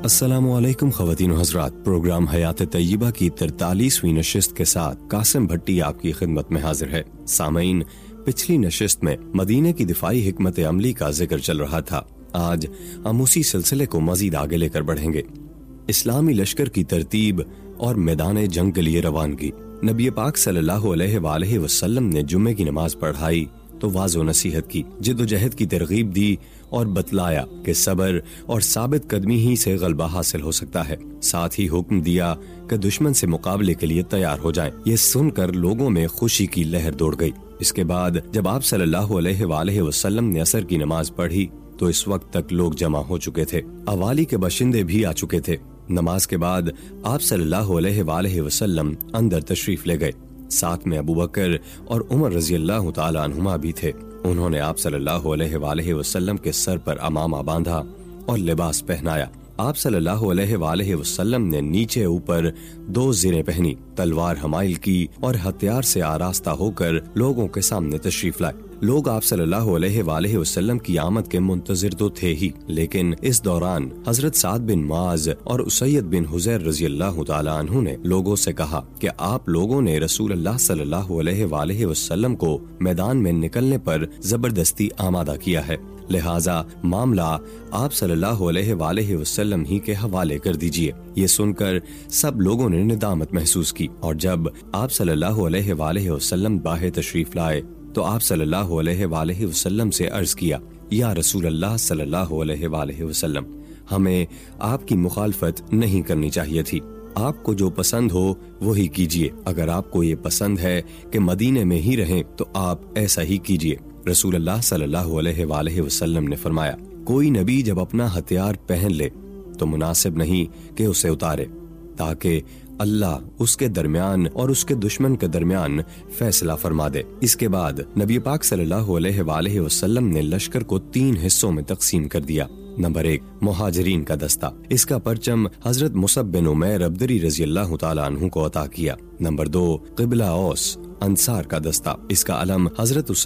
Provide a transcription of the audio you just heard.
السلام علیکم خواتین و حضرات، پروگرام حیات طیبہ کی 43ویں نشست کے ساتھ قاسم بھٹی آپ کی خدمت میں حاضر ہے۔ سامعین، پچھلی نشست میں مدینے کی دفاعی حکمت عملی کا ذکر چل رہا تھا۔ آج ہم اسی سلسلے کو مزید آگے لے کر بڑھیں گے۔ اسلامی لشکر کی ترتیب اور میدان جنگ کے لیے روانگی۔ نبی پاک صلی اللہ علیہ وآلہ وسلم نے جمعے کی نماز پڑھائی تو واضح و نصیحت کی، جد و جہد کی ترغیب دی اور بتلایا کہ صبر اور ثابت قدمی ہی سے غلبہ حاصل ہو سکتا ہے۔ ساتھ ہی حکم دیا کہ دشمن سے مقابلے کے لیے تیار ہو جائیں۔ یہ سن کر لوگوں میں خوشی کی لہر دوڑ گئی۔ اس کے بعد جب آپ صلی اللہ علیہ وآلہ وسلم نے عصر کی نماز پڑھی تو اس وقت تک لوگ جمع ہو چکے تھے، اوالی کے باشندے بھی آ چکے تھے۔ نماز کے بعد آپ صلی اللہ علیہ وآلہ وسلم اندر تشریف لے گئے۔ ساتھ میں ابو بکر اور عمر رضی اللہ تعالی عنہما بھی تھے۔ انہوں نے آپ صلی اللہ علیہ وآلہ وسلم کے سر پر عمامہ باندھا اور لباس پہنایا۔ آپ صلی اللہ علیہ وآلہ وسلم نے نیچے اوپر 2 زریں پہنی، تلوار حمائل کی اور ہتھیار سے آراستہ ہو کر لوگوں کے سامنے تشریف لائے۔ لوگ آپ صلی اللہ علیہ وآلہ وسلم کی آمد کے منتظر تو تھے ہی، لیکن اس دوران حضرت سعد بن معاذ اور اسید بن حضیر رضی اللہ تعالی عنہ نے لوگوں سے کہا کہ آپ لوگوں نے رسول اللہ صلی اللہ علیہ وآلہ وسلم کو میدان میں نکلنے پر زبردستی آمادہ کیا ہے، لہٰذا معاملہ آپ صلی اللہ علیہ وآلہ وسلم ہی کے حوالے کر دیجئے۔ یہ سن کر سب لوگوں نے ندامت محسوس کی، اور جب آپ صلی اللہ علیہ وآلہ وسلم باہر تشریف لائے تو آپ صلی اللہ علیہ وآلہ وسلم سے عرض کیا، یا رسول اللہ صلی اللہ علیہ وآلہ وسلم، ہمیں آپ کی مخالفت نہیں کرنی چاہیے تھی۔ آپ کو جو پسند ہو وہی کیجئے۔ اگر آپ کو یہ پسند ہے کہ مدینے میں ہی رہیں تو آپ ایسا ہی کیجئے۔ رسول اللہ صلی اللہ علیہ وآلہ وسلم نے فرمایا، کوئی نبی جب اپنا ہتھیار پہن لے تو مناسب نہیں کہ اسے اتارے، تاکہ اللہ اس کے درمیان اور اس کے دشمن کے درمیان فیصلہ فرما دے۔ اس کے بعد نبی پاک صلی اللہ علیہ وآلہ وسلم نے لشکر کو 3 حصوں میں تقسیم کر دیا۔ نمبر 1، مہاجرین کا دستہ، اس کا پرچم حضرت مصعب بن عمیر عبدری رضی اللہ تعالی عنہ کو عطا کیا۔ نمبر 2، قبلہ اوس، انصار کا دستہ، اس کا علم حضرت